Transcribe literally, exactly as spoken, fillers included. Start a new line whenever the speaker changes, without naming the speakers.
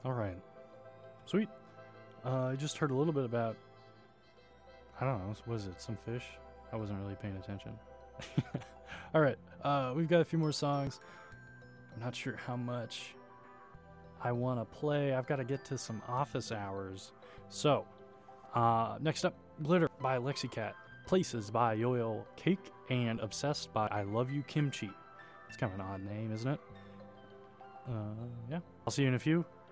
All right. Sweet. Uh, I just heard a little bit about, I don't know, what is it, some fish? I wasn't really paying attention. All right. Uh, we've got a few more songs. I'm not sure how much I want to play. I've got to get to some office hours. So, uh, next up, Glitter by Lexicat, Places by Yo-Yo Cake, and Obsessed by I Love You Kimchi. It's kind of an odd name, isn't it? Uh, yeah. I'll see you in a few.